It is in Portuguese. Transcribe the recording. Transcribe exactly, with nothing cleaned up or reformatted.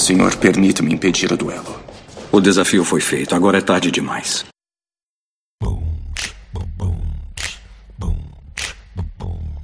Senhor, permita-me impedir o duelo. O desafio foi feito. Agora é tarde demais.